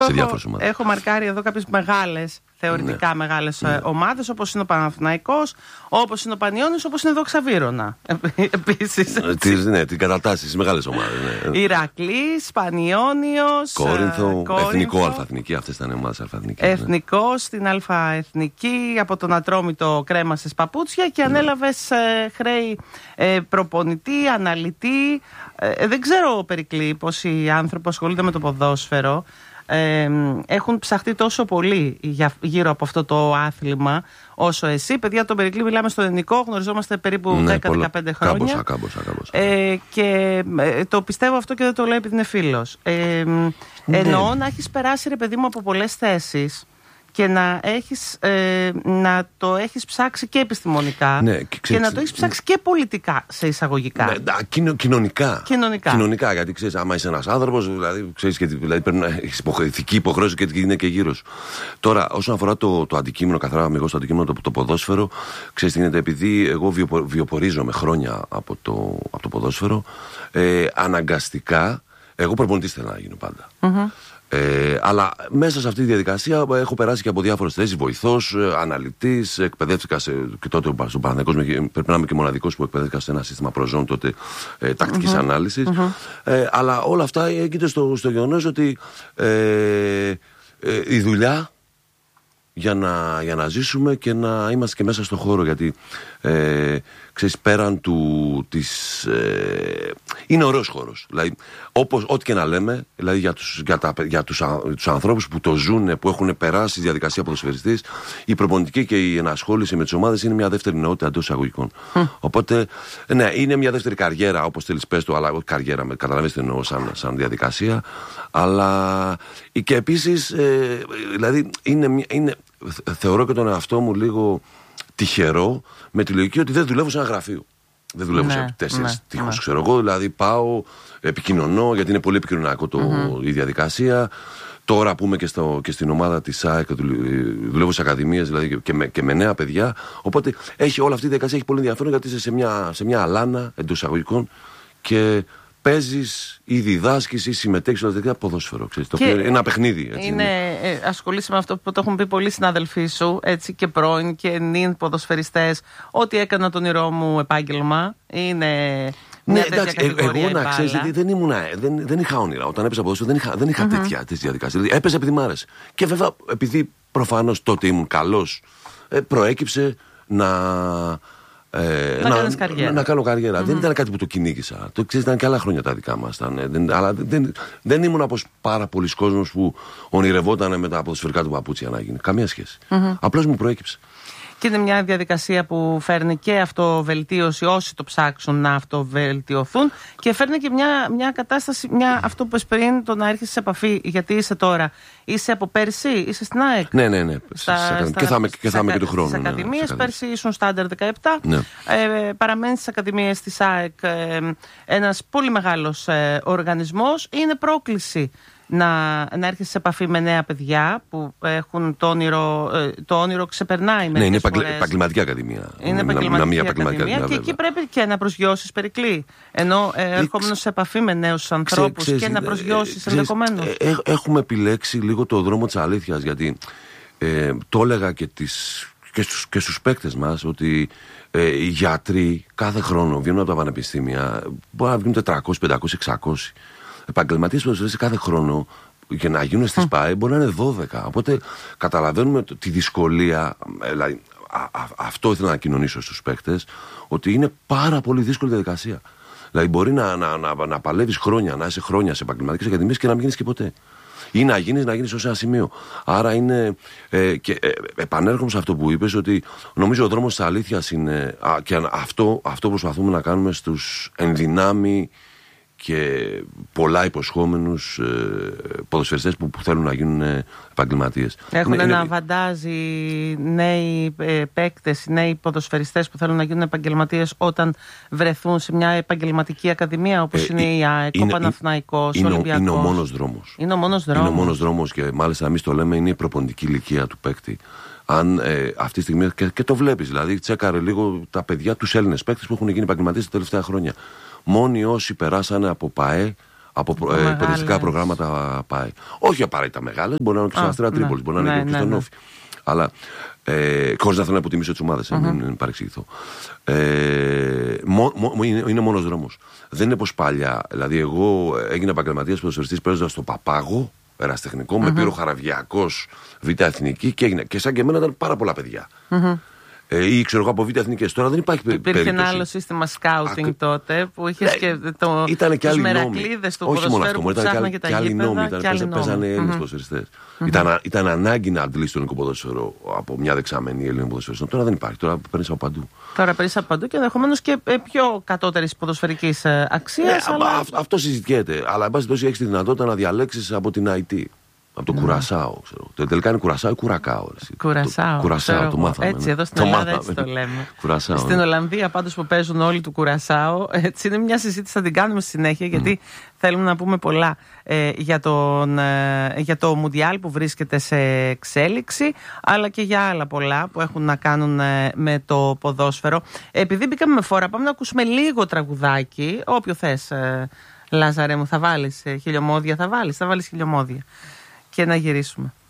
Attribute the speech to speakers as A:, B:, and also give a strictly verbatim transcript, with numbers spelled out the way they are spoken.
A: σε διάφορες ομάδες.
B: Έχω μαρκάρει εδώ κάποιες μεγάλες, θεωρητικά ναι. μεγάλες ναι. ομάδες, όπως είναι ο Παναθηναϊκός, όπως είναι ο Πανιώνιος, όπως είναι η Δόξα Βύρωνα. Επίσης.
A: Τις, ναι, την κατατάσσεις, τις μεγάλες ομάδες. Ναι.
B: Ηρακλής, Πανιώνιος,
A: Κόρινθο, Εθνικό Αλφαθνική, αυτές ήταν οι ομάδες Αλφαθνικής.
B: Εθνικός, την Αλφαεθνική, από τον Ατρόμητο κρέμασες παπούτσια και ναι. ανέλαβες ε, χρέη ε, προπονητή, αναλυτή. Ε, δεν ξέρω, Περικλή, πόσοι άνθρωποι ασχολούνται με το ποδόσφαιρο. Ε, έχουν ψαχτεί τόσο πολύ για, γύρω από αυτό το άθλημα όσο εσύ. Παιδιά, τον Περικλή μιλάμε στο ελληνικό, γνωριζόμαστε περίπου
A: ναι,
B: δέκα με δεκαπέντε χρόνια.
A: Κάμποσα, κάμποσα, κάμποσα.
B: Ε, και ε, το πιστεύω αυτό και δεν το λέω επειδή είναι φίλος. Ε, ναι. Εννοώ να έχεις περάσει, ρε παιδί μου, από πολλές θέσεις και να, έχεις, ε, να το έχεις ψάξει και επιστημονικά ναι, και, ξέρεις, και να το έχεις ψάξει και πολιτικά σε εισαγωγικά.
A: Ναι, να, κοινο, κοινωνικά.
B: κοινωνικά.
A: Κοινωνικά, γιατί ξέρεις, άμα είσαι ένας άνθρωπος, δηλαδή, ξέρεις, και, δηλαδή πρέπει να έχεις ηθική υποχρέωση και είναι και γύρω σου. Τώρα, όσον αφορά το, το αντικείμενο, καθαρά αμυγός το αντικείμενο, το, το ποδόσφαιρο, ξέρεις τι γίνεται, επειδή εγώ βιοπο, βιοπορίζομαι χρόνια από το, από το ποδόσφαιρο, ε, αναγκαστικά, εγώ προπονητής θέλω να γίνω πάντα. Mm-hmm. Ε, αλλά μέσα σε αυτή τη διαδικασία έχω περάσει και από διάφορες θέσεις. Βοηθός, αναλυτής, εκπαιδεύτηκα σε, και τότε στον Παναθηναϊκό. Πρέπει να είμαι και μοναδικός που εκπαιδεύτηκα σε ένα σύστημα προζών τότε ε, τακτικής mm-hmm. ανάλυσης. Mm-hmm. Ε, αλλά όλα αυτά έγκυται στο, στο γεγονός ότι ε, ε, η δουλειά για να, για να ζήσουμε και να είμαστε και μέσα στον χώρο. Γιατί ε, ξέρεις, πέραν του της, ε, είναι ωραίος χώρος. Δηλαδή, όπως, ό,τι και να λέμε, δηλαδή για τους, για τα, για τους, τους ανθρώπους που το ζουν, που έχουν περάσει τη διαδικασία ποδοσφαιριστής, η προπονητική και η ενασχόληση με τις ομάδες είναι μια δεύτερη νεότητα εντός εισαγωγικών. Mm. Οπότε, ναι, είναι μια δεύτερη καριέρα, όπως θέλεις πες το, αλλά όχι καριέρα, καταλαβαίνεις τι εννοώ σαν, σαν διαδικασία. Αλλά και επίσης, ε, δηλαδή, είναι, είναι, θεωρώ και τον εαυτό μου λίγο τυχερό με τη λογική ότι δεν δουλεύω σε ένα γραφείο. Δεν δουλεύω ναι, σε τέσσερις ναι, τείχους, ναι. ξέρω εγώ. Δηλαδή πάω, επικοινωνώ, γιατί είναι πολύ επικοινωνιακό το, mm-hmm. η διαδικασία. Τώρα πούμε και, στο, και στην ομάδα της ΣΑΕΚ, δουλεύω σε ακαδημίες δηλαδή, και, με, και με νέα παιδιά. Οπότε έχει, όλη αυτή η διαδικασία έχει πολύ ενδιαφέρον γιατί είσαι σε μια, σε μια αλάνα εντός εισαγωγικών και παίζεις ή διδάσκεις ή συμμετέχεις στο δηλαδή, ποδόσφαιρο. Ξέρεις, το είναι ένα παιχνίδι. Έτσι,
B: είναι, είναι. Ε, ασχολείσαι με αυτό που το έχουν πει πολλοί συνάδελφοί σου, έτσι, και πρώην και νυν ποδοσφαιριστές. Ό,τι έκανα τον όνειρό μου επάγγελμα είναι.
A: Ναι, εντάξει, ε, εγώ να ξέρεις, γιατί δεν, ήμουν, δεν, δεν είχα όνειρα. Όταν έπαιζα ποδόσφαιρο δεν είχα, δεν είχα mm-hmm. τέτοια, τέτοια διαδικασία. Δηλαδή έπαιζα επειδή μ' άρεσε. Και βέβαια, επειδή προφανώς τότε ήμουν καλός, ε, προέκυψε να. Ε,
B: να,
A: να,
B: να,
A: να κάνω καριέρα. Mm-hmm. Δεν ήταν κάτι που το κυνήγησα. Το ξέρεις, ήταν και άλλα χρόνια τα δικά μας. Ήταν, δεν, αλλά δεν, δεν ήμουν όπως πάρα πολλοί κόσμος που ονειρευόταν με τα ποδοσφαιρικά του παπούτσια να γίνει. Καμία σχέση. Mm-hmm. Απλώς μου προέκυψε.
B: Και είναι μια διαδικασία που φέρνει και αυτοβελτίωση όσοι το ψάξουν να αυτοβελτιωθούν και φέρνει και μια, μια κατάσταση, μια, αυτό που είπες πριν, το να έρχεσαι σε επαφή. Γιατί είσαι τώρα, είσαι από πέρσι, είσαι στην ΑΕΚ.
A: Ναι, ναι, ναι. Στα, στα, στα, και θα είμαι και, θα και του χρόνου.
B: Στις
A: ναι,
B: ακαδημίες,
A: ναι,
B: πέρσι ήσουν στα Άντερ δεκαεπτά. Ναι. Ε, παραμένεις στις ακαδημίες της ΑΕΚ, ε, ένας πολύ μεγάλος ε, οργανισμός. Είναι πρόκληση να, να έρχεσαι σε επαφή με νέα παιδιά που έχουν το όνειρο, το όνειρο ξεπερνάει.
A: Ναι, είναι επαγγελματική ακαδημία.
B: Είναι επαγγελματική ακαδημία και βέβαια. Εκεί πρέπει και να προσγειώσεις, Περικλή. Ενώ ε, ερχόμενος σε επαφή με νέους ανθρώπους και να προσγειώσεις ενδεχομένως. Ε,
A: ε, έχουμε επιλέξει λίγο το δρόμο της αλήθειας, γιατί ε, το έλεγα και, τις, και, στους, και στους παίκτες μας ότι ε, οι γιατροί κάθε χρόνο βγαίνουν από τα πανεπιστήμια, μπορεί να βγουν τετρακόσιοι, πεντακόσιοι, εξακόσιοι. Επαγγελματίες ποδοσφαιριστές κάθε χρόνο για να γίνουν στις ΠΑΕ μπορεί να είναι δώδεκα. Οπότε καταλαβαίνουμε τη δυσκολία. Δηλαδή, α, α, αυτό ήθελα να κοινωνήσω στους παίκτες, ότι είναι πάρα πολύ δύσκολη διαδικασία. Δηλαδή, μπορεί να, να, να, να παλεύεις χρόνια, να είσαι χρόνια σε επαγγελματικές ακαδημίες και να μην γίνεις και ποτέ. Ή να γίνεις, να γίνεις ως ένα σημείο. Άρα είναι. Ε, και ε, επανέρχομαι σε αυτό που είπες, ότι νομίζω ο δρόμος της αλήθειας είναι. Α, και αυτό, αυτό προσπαθούμε να κάνουμε στους ενδυνάμει και πολλά υποσχόμενους ε, ποδοσφαιριστές που, που θέλουν να γίνουν ε, επαγγελματίες.
B: Έχουν
A: είναι,
B: ένα
A: είναι...
B: βαντάζι νέοι ε, παίκτες, νέοι ποδοσφαιριστές που θέλουν να γίνουν επαγγελματίες όταν βρεθούν σε μια επαγγελματική ακαδημία όπως ε, είναι η ΑΕΚ, ο Παναθηναϊκός, ο Ολυμπιακός.
A: Είναι ο μόνος δρόμος.
B: Είναι ο μόνος δρόμος.
A: Είναι ο μόνος δρόμος και μάλιστα εμείς το λέμε είναι η προπονητική ηλικία του παίκτη. Αν ε, αυτή τη στιγμή, και, και το βλέπεις, δηλαδή τσέκαρε λίγο τα παιδιά, τους Έλληνες παίκτες που έχουν γίνει επαγγελματίες τα τελευταία χρόνια. Μόνοι όσοι περάσανε από ΠΑΕ, Από προ, ε, εκπαιδευτικά προγράμματα πάει. Όχι απαραίτητα μεγάλες, μπορεί να είναι και στον Αστέρα Τρίπολης, μπορεί να είναι και στον Όφη. Αλλά ε, χωρίς να θέλω να υποτιμήσω τις ομάδες, mm-hmm. μην παρεξηγηθώ. Ε, μο, μο, είναι, είναι μόνος δρόμος. Δεν είναι πως παλιά. Δηλαδή, εγώ έγινα επαγγελματίας ποδοσφαιριστής παίζοντας στο Παπάγο, ερασιτεχνικό, mm-hmm. με πήρε ο Χαραβιακός Β' Εθνική και έγινε. Και σαν και εμένα ήταν πάρα πολλά παιδιά. Mm-hmm. Ε, ή ξέρω εγώ από Β' Εθνικές. Τώρα δεν υπάρχει περίπτωση.
B: Υπήρχε ένα άλλο σύστημα σκάουτινγκ Ακ... τότε που είχε ναι, και το,
A: ήταν και
B: τους μερακλείδες του ποδοσφαίρου που ψάχναν και τα γήπεδα.
A: Ήταν παίζανε Έλληνες ποδοσφαιριστές. Ήταν, ήταν ανάγκη να αντλήσει το ελληνικό ποδόσφαιρο από μια δεξαμενή Έλληνων ποδοσφαιριστών. Τώρα δεν υπάρχει. Τώρα παίρνει από παντού.
B: Τώρα παίρνει από παντού και ενδεχομένως και πιο κατώτερη ποδοσφαιρική αξία.
A: Ναι,
B: αλλά...
A: αυ, αυτό συζητιέται. Αλλά εν πάση περιπτώσει έχει τη δυνατότητα να διαλέξει από την άι τι. Από το mm. Κουρασάο, ξέρω. Το τελικά είναι Κουρασάο ή Κουρακάο.
B: Κουρασάο.
A: Το, κουρασάο, το μάθαμε.
B: Έτσι, εδώ στην
A: το
B: Ελλάδα
A: μάθαμε.
B: έτσι το λέμε.
A: Κουρασάο,
B: στην
A: ναι.
B: Ολλανδία πάντως που παίζουν όλοι του Κουρασάο, έτσι είναι μια συζήτηση, θα την κάνουμε στη συνέχεια, mm. γιατί θέλουμε να πούμε πολλά ε, για, τον, ε, για το Μουντιάλ που βρίσκεται σε εξέλιξη, αλλά και για άλλα πολλά που έχουν να κάνουν ε, με το ποδόσφαιρο. Επειδή μπήκαμε με φόρα, πάμε να ακούσουμε λίγο τραγουδάκι, όποιο θες, ε, Λάζαρε μου, θα βάλεις ε, χιλιομόδια, θα βάλεις, θα βάλεις χιλιομόδια. Και να γυρίσουμε.